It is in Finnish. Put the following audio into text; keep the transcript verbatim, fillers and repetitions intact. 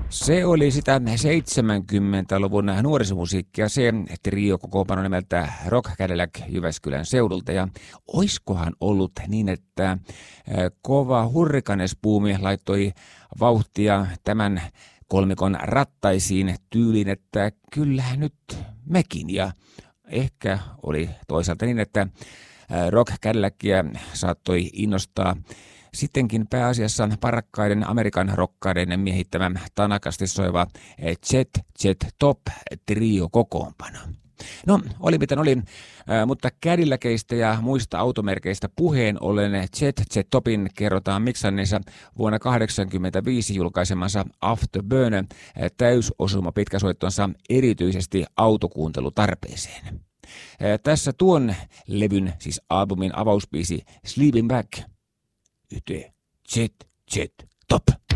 Se oli sitä seitsemänkymmentäluvun nuorisomusiikkia, se trio-kokoonpano nimeltä Rock Cadillac Jyväskylän seudulta. Ja oiskohan ollut niin, että kova hurrikanespuumi laittoi vauhtia tämän kolmikon rattaisiin tyyliin, että kyllähän nyt mekin. Ja ehkä oli toisaalta niin, että Rock Cadillacia saattoi innostaa sittenkin pääasiassa parakkaiden Amerikan rokkaiden miehittämä tanakasti soiva Jet Jet Top trio kokoonpano. No, oli miten oli, mutta Cadillacista ja muista automerkeistä puheen ollen Jet Jet Topin kerrotaan miksanneensa vuonna kahdeksankymmentäviisi julkaisemansa Afterburn täysosuma pitkäsoittonsa erityisesti autokuuntelutarpeeseen. Tässä tuon levyn, siis albumin avausbiisi Sleeping Back. Yte, Jet, Jet, Top.